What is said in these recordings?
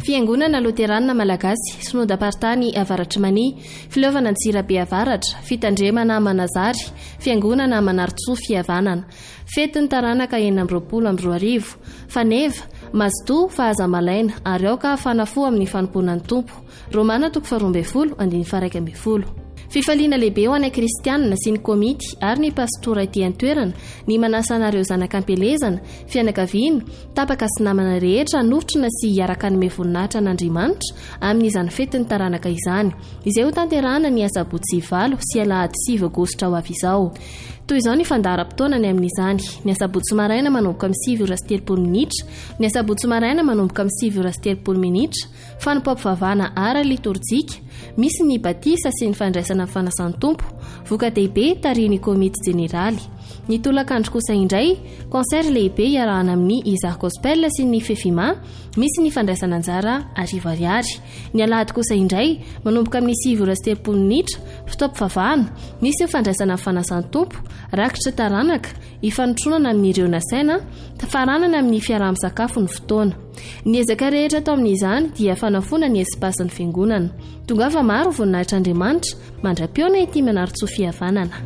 Fiangonana Loterana Malagasy, Synodam-paritany Avaratry Mania, Fileovana Antsirabe Avaratra, Fitandremana Manazary, Fiangonana Manaritsoa Fihavanana, Fetin'ny Taranaka 2024, Faneva, Mazotoa Fahazamalaina, Arioka Fanafo amin'ny fanompoanan'ny Tompo, Romana 12:20. Fifaliana lehibe ho anay kristianina sy ny komity ary ny pastora ety an-toerana ny manasanareo zanak'ampelezana, fianakaviana, tapaka sy namana rehetra noftrina sy hiaraka ny voninahitra n'Andriamanitra amin'izany fetin'ny taranaka izany, izay ho tanterahana ny asabotsy 9 sy alahady 7 Aogositra ho avy izao. Toy izao ny fandaharam-potoana ny amin'izany: ny asabotsy maraina manomboka amin'ny 7:30, ny asabotsy maraina manomboka amin'ny 7:30, fanompam-pivavahana ara liturjika, misy ny batisa sy ny fandraisana amin'ny fanasan'ny tompo, voka-dehibe tarihin'ny komity jeneraly. Ny tolakandro kosa indray, konsert lehibe iarahana amin'ny Isaac Gospel sy ny Fefima, misy ny fandraisana anjara arivo ariary. Ny alahady kosa indray, manomboka amin'ny 7:30, fotoam-pivavahana, misy ny fandraisana amin'ny fanasan'ny tompo, rakitra taranaka, ifanotronana amin'ireo nasaina, tafaranana amin'ny fiaraha-misakafo ny fotoana. Ny ezaka rehetra atao amin'izany dia fanafona ny espasin'ny fiangonana. Tongava maro voninahitr'Andriamanitra mandra-piona ety Manaritsoa Fihavanana.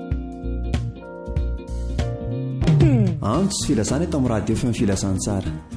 Antso filazana eto amin'ny radio feo filazantsara.